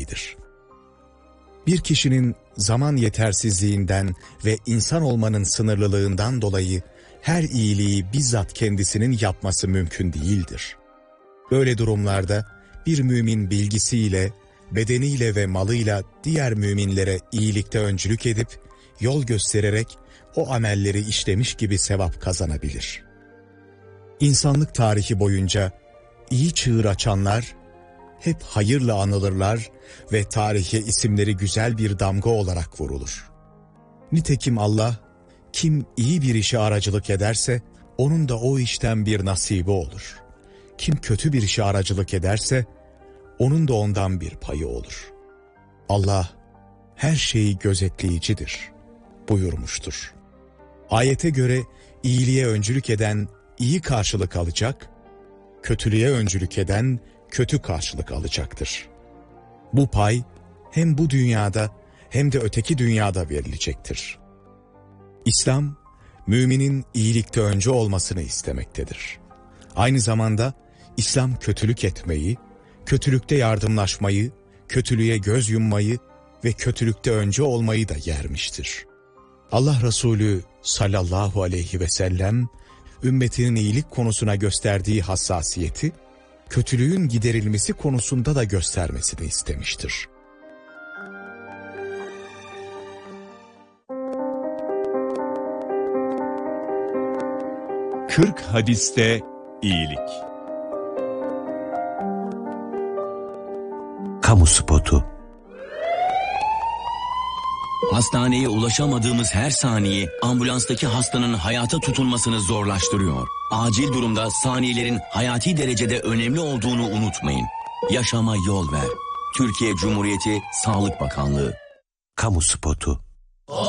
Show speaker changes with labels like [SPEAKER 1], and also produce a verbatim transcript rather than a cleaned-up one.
[SPEAKER 1] iyiliğidir. Bir kişinin zaman yetersizliğinden ve insan olmanın sınırlılığından dolayı her iyiliği bizzat kendisinin yapması mümkün değildir. Böyle durumlarda bir mümin bilgisiyle, bedeniyle ve malıyla diğer müminlere iyilikte öncülük edip, yol göstererek o amelleri işlemiş gibi sevap kazanabilir. İnsanlık tarihi boyunca iyi çığır açanlar hep hayırla anılırlar ve tarihe isimleri güzel bir damga olarak vurulur. Nitekim Allah, kim iyi bir işe aracılık ederse, onun da o işten bir nasibi olur. Kim kötü bir işe aracılık ederse, onun da ondan bir payı olur. Allah, her şeyi gözetleyicidir buyurmuştur. Ayete göre iyiliğe öncülük eden iyi karşılık alacak, kötülüğe öncülük eden kötü karşılık alacaktır. Bu pay hem bu dünyada hem de öteki dünyada verilecektir. İslam, müminin iyilikte önce olmasını istemektedir. Aynı zamanda İslam kötülük etmeyi, kötülükte yardımlaşmayı, kötülüğe göz yummayı ve kötülükte önce olmayı da yermiştir. Allah Resulü sallallahu aleyhi ve sellem, ümmetinin iyilik konusuna gösterdiği hassasiyeti, kötülüğün giderilmesi konusunda da göstermesini istemiştir.
[SPEAKER 2] kırk hadiste iyilik.
[SPEAKER 3] Kamu spotu.
[SPEAKER 4] Hastaneye ulaşamadığımız her saniye ambulanstaki hastanın hayata tutunmasını zorlaştırıyor. Acil durumda saniyelerin hayati derecede önemli olduğunu unutmayın. Yaşama yol ver. Türkiye Cumhuriyeti Sağlık Bakanlığı.
[SPEAKER 3] Kamu spotu.